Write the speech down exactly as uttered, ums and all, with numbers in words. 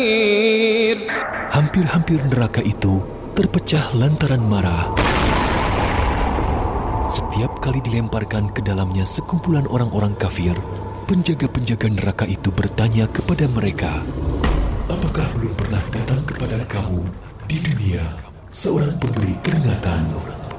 Hampir-hampir neraka itu terpecah lantaran marah. Setiap kali dilemparkan ke dalamnya sekumpulan orang-orang kafir, penjaga-penjaga neraka itu bertanya kepada mereka, "Apakah belum pernah datang kepada kamu di dunia seorang pemberi peringatan